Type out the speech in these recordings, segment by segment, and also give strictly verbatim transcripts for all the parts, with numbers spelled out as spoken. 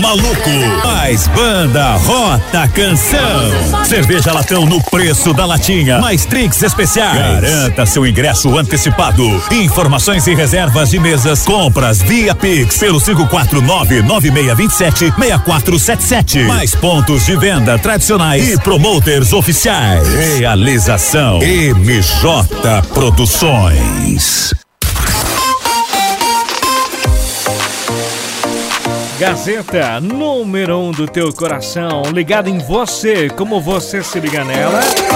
Maluco, mais banda, rota, canção. Cerveja latão no preço da latinha, mais drinks especiais. Garanta seu ingresso antecipado. Informações e reservas de mesas, compras via Pix pelo cinco quatro nove, nove seis dois sete, seis quatro sete sete. Mais pontos de venda tradicionais e promoters oficiais. Realização M J Produções. Gazeta, número um do teu coração, ligado em você, como você se liga nela.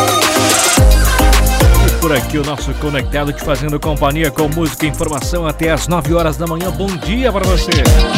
E por aqui o nosso conectado te fazendo companhia com música e informação até as nove horas da manhã. Bom dia para você.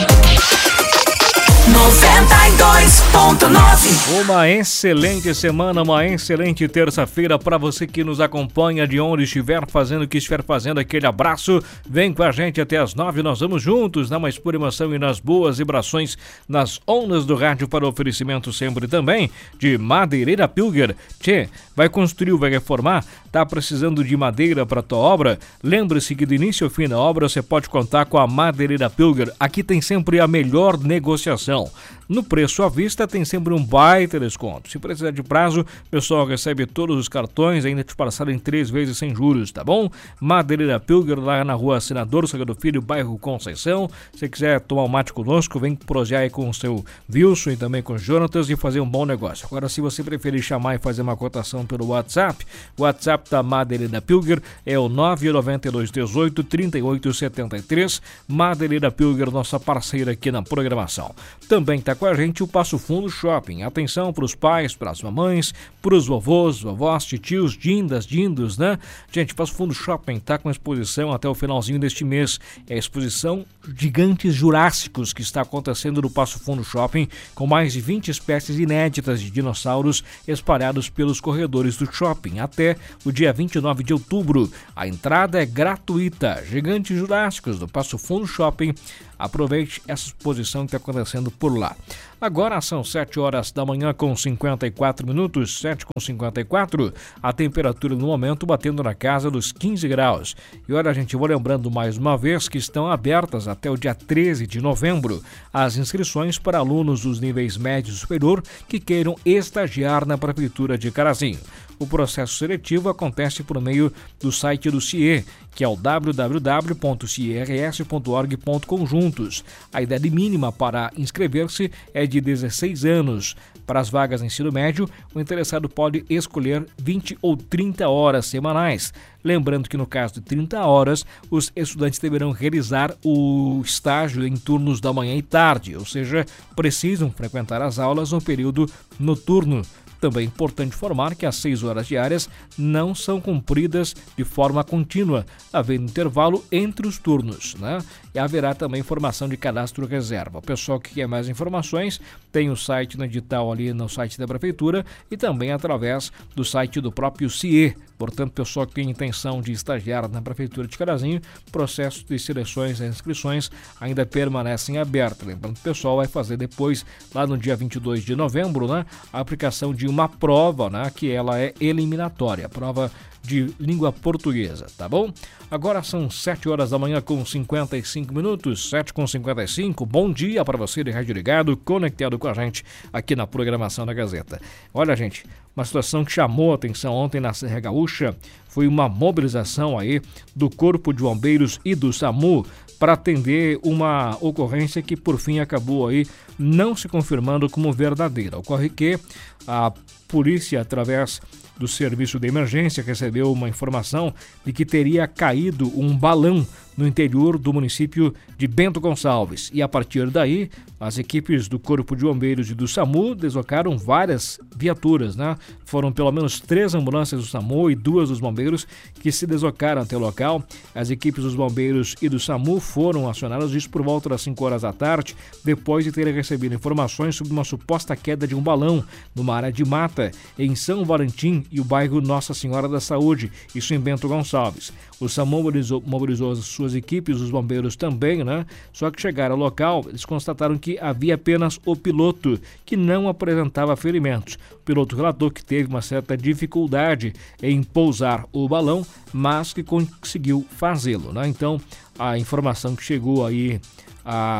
noventa e dois ponto nove. Uma excelente semana, uma excelente terça-feira para você que nos acompanha de onde estiver fazendo o que estiver fazendo. Aquele abraço, vem com a gente até as nove, nós vamos juntos na mais pura emoção e nas boas vibrações nas ondas do rádio para oferecimento sempre também de Madeireira Pilger. Tchê, vai construir, vai reformar? Tá precisando de madeira para tua obra? Lembre-se que do início ao fim da obra você pode contar com a Madeireira Pilger. Aqui tem sempre a melhor negociação. No preço à vista tem sempre um baita desconto. Se precisar de prazo, o pessoal recebe todos os cartões, ainda te parcela em três vezes sem juros, tá bom? Madeireira Pilger, lá na rua Senador Salgado Filho, bairro Conceição. Se quiser tomar um mate conosco, vem prosear aí com o seu Wilson e também com o Jonatas e fazer um bom negócio. Agora, se você preferir chamar e fazer uma cotação pelo WhatsApp, o WhatsApp da Madeireira Pilger é o nove nove dois um oito, três oito sete três. Madeireira Pilger, nossa parceira aqui na programação. Também está com a gente o Passo Fundo Shopping. Atenção para os pais, para as mamães, para os vovôs, vovós, titios, dindas, dindos, né? Gente, Passo Fundo Shopping está com exposição até o finalzinho deste mês. É a exposição Gigantes Jurássicos que está acontecendo no Passo Fundo Shopping, com mais de vinte espécies inéditas de dinossauros espalhados pelos corredores do shopping até o dia vinte e nove de outubro. A entrada é gratuita. Gigantes Jurássicos do Passo Fundo Shopping. Aproveite essa exposição que está acontecendo por lá. Agora são sete horas da manhã com cinquenta e quatro minutos, sete com cinquenta e quatro. A temperatura no momento batendo na casa dos quinze graus. E olha, gente, eu vou lembrando mais uma vez que estão abertas até o dia treze de novembro as inscrições para alunos dos níveis médio e superior que queiram estagiar na Prefeitura de Carazinho. O processo seletivo acontece por meio do site do C I E, que é o w w w ponto c i r s ponto org ponto conjuntos. A idade mínima para inscrever-se é de dezesseis anos. Para as vagas em ensino médio, o interessado pode escolher vinte ou trinta horas semanais. Lembrando que no caso de trinta horas, os estudantes deverão realizar o estágio em turnos da manhã e tarde, ou seja, precisam frequentar as aulas no período noturno. Também é importante informar que as seis horas diárias não são cumpridas de forma contínua, havendo intervalo entre os turnos, né? E haverá também informação de cadastro reserva. O pessoal que quer mais informações tem o site no edital ali no site da Prefeitura e também através do site do próprio C I E. Portanto, pessoal que tem intenção de estagiar na Prefeitura de Carazinho, processo de seleções e inscrições ainda permanecem abertos. Lembrando que o pessoal vai fazer depois, lá no dia vinte e dois de novembro, né, a aplicação de uma prova, né, que ela é eliminatória, prova de língua portuguesa, tá bom? Agora são sete horas da manhã com cinquenta e cinco minutos, sete com cinquenta e cinco. Bom dia para você de rádio ligado, conectado com a gente aqui na programação da Gazeta. Olha, gente, uma situação que chamou a atenção ontem na Serra Gaúcha foi uma mobilização aí do Corpo de Bombeiros e do SAMU para atender uma ocorrência que por fim acabou aí não se confirmando como verdadeira. Ocorre que a polícia, através do serviço de emergência, recebeu uma informação de que teria caído um balão no interior do município de Bento Gonçalves. E a partir daí, as equipes do Corpo de Bombeiros e do SAMU deslocaram várias viaturas, né? Foram pelo menos três ambulâncias do SAMU e duas dos bombeiros que se deslocaram até o local. As equipes dos bombeiros e do SAMU foram acionadas isso por volta das cinco horas da tarde, depois de terem recebido informações sobre uma suposta queda de um balão numa área de mata em São Valentim e o bairro Nossa Senhora da Saúde, isso em Bento Gonçalves. O SAMU mobilizou, mobilizou as suas equipes, os bombeiros também, né? Só que chegaram ao local, eles constataram que havia apenas o piloto, que não apresentava ferimentos. O piloto relatou que teve uma certa dificuldade em pousar o balão, mas que conseguiu fazê-lo, né? Então, a informação que chegou aí a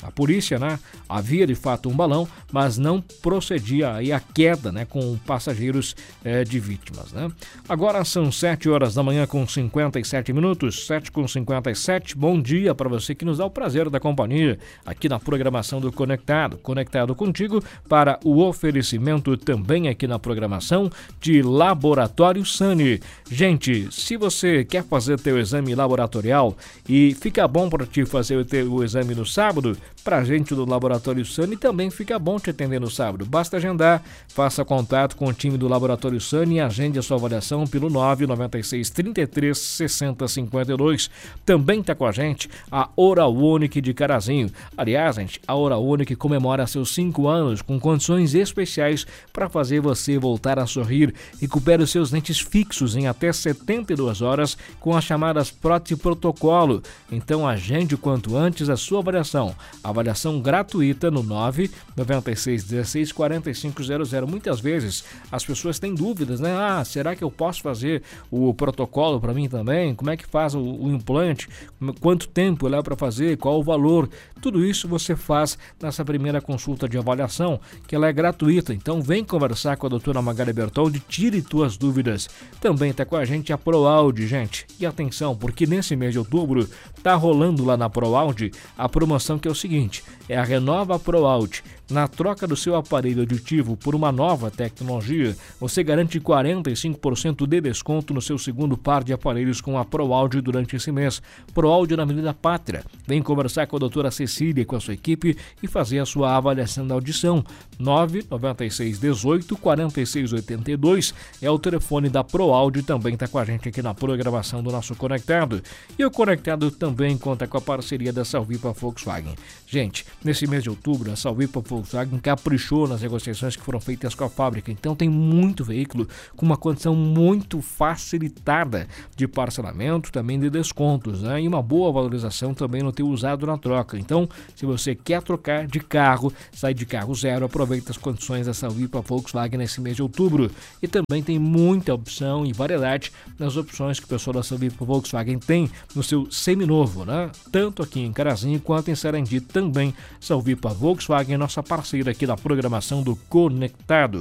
a polícia, né? Havia de fato um balão, mas não procedia aí a queda, né? Com passageiros eh, de vítimas, né? Agora são sete horas da manhã com cinquenta e sete minutos, sete com cinquenta e sete. Bom dia para você que nos dá o prazer da companhia aqui na programação do Conectado. Conectado contigo para o oferecimento também aqui na programação de Laboratório Sani. Gente, se você quer fazer teu exame laboratorial e fica bom para te fazer o teu exame no sábado, pra gente do Laboratório Sani também fica bom te atender no sábado. Basta agendar, faça contato com o time do Laboratório Sani e agende a sua avaliação pelo nove nove seis, trinta e três, sessenta, cinquenta e dois. Também tá com a gente a Oral Unique de Carazinho. Aliás, gente, a Oral Unique comemora seus cinco anos com condições especiais para fazer você voltar a sorrir. Recupere os seus dentes fixos em até setenta e duas horas com as chamadas prótese protocolo. Então agende o quanto antes a sua avaliação. Avaliação gratuita no nove nove seis, dezesseis, quarenta e cinco zero zero. Muitas vezes as pessoas têm dúvidas, né? Ah, será que eu posso fazer o protocolo para mim também? Como é que faz o, o implante? Quanto tempo leva para fazer? Qual o valor? Tudo isso você faz nessa primeira consulta de avaliação, que ela é gratuita. Então vem conversar com a doutora Magali Bertoldi, tire tuas dúvidas. Também está com a gente a ProAudio, gente. E atenção, porque nesse mês de outubro tá rolando lá na ProAudio a promoção que é o seguinte, é a Renova ProAudio. Na troca do seu aparelho auditivo por uma nova tecnologia, você garante quarenta e cinco por cento de desconto no seu segundo par de aparelhos com a ProAudio durante esse mês. ProAudio na Avenida Pátria. Vem conversar com a doutora Cecília e com a sua equipe e fazer a sua avaliação da audição. nove nove seis, dezoito, quarenta e seis, oitenta e dois é o telefone da ProAudio, também está com a gente aqui na programação do nosso Conectado. E o Conectado também conta com a parceria da Salvipa Volkswagen. Gente, nesse mês de outubro, a Salvipa Volkswagen caprichou nas negociações que foram feitas com a fábrica, então tem muito veículo com uma condição muito facilitada de parcelamento, também de descontos, né? E uma boa valorização também no teu usado na troca. Então, se você quer trocar de carro, sai de carro zero, aproveita as condições da Salvipa Volkswagen nesse mês de outubro. E também tem muita opção e variedade nas opções que o pessoal da Salvipa Volkswagen tem no seu seminovo, né? Tanto aqui em Carazinho quanto em Sarandi também. Salvipa Volkswagen, nossa parceira aqui da programação do Conectado.